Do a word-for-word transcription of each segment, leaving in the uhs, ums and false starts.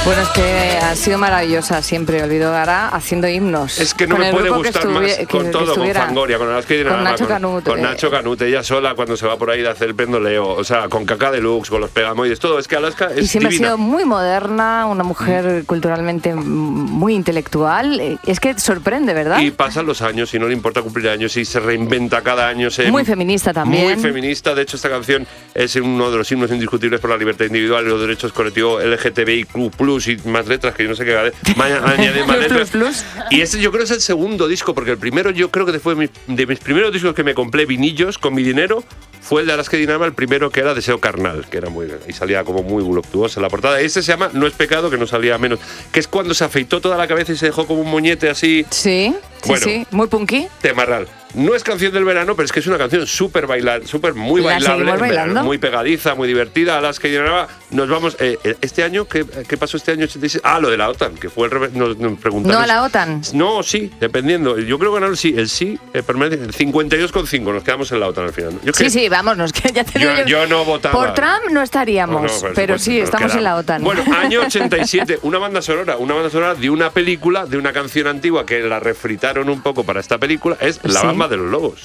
Bueno, es que ha sido maravillosa siempre, Olvido Gara, haciendo himnos. Es que no con me puede gustar más que, con que todo, con Fangoria, con Alaska y con Dinarama, Nacho con, Canut. con eh. Nacho Canut, ella sola cuando se va por ahí de hacer el pendoleo, o sea, con Caca Deluxe, con los Pegamoides, todo. Es que Alaska es Y siempre divina. ha sido muy moderna, una mujer mm. culturalmente muy intelectual. Es que sorprende, ¿verdad? Y pasan los años y no le importa cumplir años y se reinventa cada año. Se, muy feminista también. Muy feminista. De hecho, esta canción es uno de los himnos indiscutibles por la libertad individual y los derechos colectivos L G T B I Q plus, y más letras que yo no sé qué añadir más letras. plus, plus. Y este yo creo que es el segundo disco, porque el primero yo creo que fue de mis, de mis primeros discos que me compré vinillos con mi dinero, fue el de Alaska y Dinarama, el primero, que era Deseo Carnal, que era muy, y salía como muy voluptuosa en la portada. Este se llama No es pecado, que no salía menos, que es cuando se afeitó toda la cabeza y se dejó como un moñete así. Sí, sí, bueno, sí, muy punky. Temarral. No es canción del verano, pero es que es una canción súper bailar, súper muy ¿La bailable, bailando? muy pegadiza, muy divertida. Alaska y Dinarama. Nos vamos. Eh, este año, ¿qué, ¿qué pasó este año ochenta y seis? Ah, lo de la OTAN, que fue el revés. Nos, nos preguntaron. ¿No a la OTAN? No, sí, dependiendo. Yo creo que ganaron sí. El sí eh, permanece. El cincuenta y dos coma cinco. Nos quedamos en la OTAN al final. Yo sí, que, sí, vámonos. Que ya te yo, digo yo no votaba. Por Trump no estaríamos, no, no, pero, pero pues, sí, estamos quedamos. en la OTAN. Bueno, año ochenta y siete, una banda sonora, una banda sonora de una película, de una canción antigua que la refritaron un poco para esta película, es La ¿Sí? Bamba de los Lobos.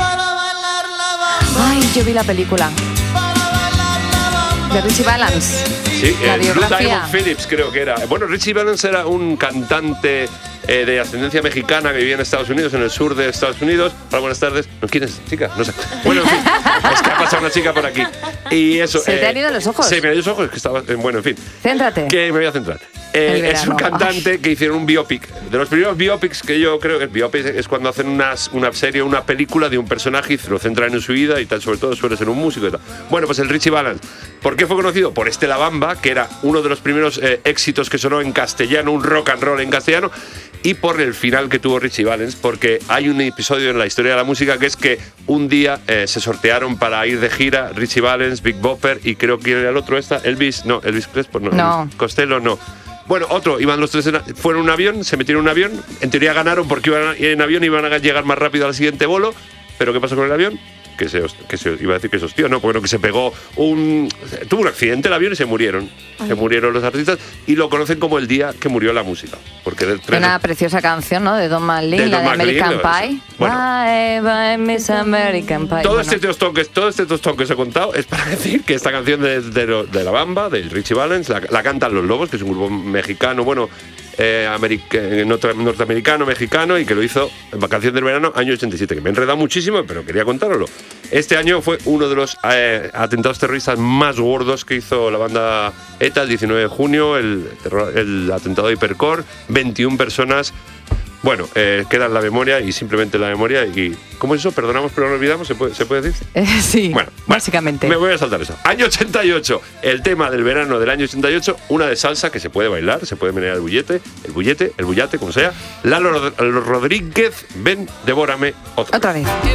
Ay, yo vi la película de Richie Valens. Sí, la eh, Blue biografía. Diamond Phillips creo que era. Bueno, Richie Valens era un cantante eh, de ascendencia mexicana que vivía en Estados Unidos, en el sur de Estados Unidos. Hola, buenas tardes. ¿No quieres, chica? No sé. Bueno, en fin, es que ha pasado una chica por aquí. Y eso. ¿Se eh, te han ido los ojos? Se me han ido los ojos, que estaba. Eh, bueno, en fin. Céntrate. Que me voy a centrar. Eh, es un cantante Ay. que hicieron un biopic. De los primeros biopics que yo creo que el biopic es cuando hacen unas, una serie o una película de un personaje y se lo centran en su vida y tal, sobre todo suele ser un músico y tal. Bueno, pues el Richie Valens. ¿Por qué fue conocido? Por este La Bamba, que era uno de los primeros eh, éxitos que sonó en castellano, un rock and roll en castellano, y por el final que tuvo Richie Valens, porque hay un episodio en la historia de la música que es que un día eh, se sortearon para ir de gira Richie Valens, Big Bopper y creo que era el otro esta, Elvis, no, Elvis Crespo, no, no. Elvis Costello, no. Bueno, otro, iban los tres, en, fueron en un avión, se metieron en un avión, en teoría ganaron porque iban en avión y iban a llegar más rápido al siguiente bolo, pero ¿qué pasó con el avión? Que se, que se iba a decir que se hostió, no, bueno, que se pegó un... Tuvo un accidente el avión y se murieron. Ay. Se murieron los artistas y lo conocen como el día que murió la música. Porque del tren, una preciosa canción, ¿no? De Don McLean, la de American Pie. Bueno, bye, bye, Miss American Pie. Todo, bueno. este tostón que, todo este tostón que os he contado es para decir que esta canción de, de, de La Bamba, de Richie Valens, la, la cantan Los Lobos, que es un grupo mexicano, bueno... Eh, america, norteamericano, mexicano, y que lo hizo en Vacación del Verano, año ochenta y siete, que me he enredado muchísimo, pero quería contároslo. Este año fue uno de los eh, atentados terroristas más gordos que hizo la banda ETA, el diecinueve de junio, el, el atentado de Hipercore, veintiuna personas. Bueno, eh, queda en la memoria y simplemente en la memoria. Y ¿cómo es eso? ¿Perdonamos pero no olvidamos? ¿Se puede, ¿se puede decir? Eh, sí, bueno, básicamente. Me voy a saltar eso. Año ochenta y ocho, el tema del verano del año ochenta y ocho, una de salsa que se puede bailar, se puede menear el bullete, el bullete, el bullate, como sea. Lalo Rodríguez, ven, devórame otra, otra vez.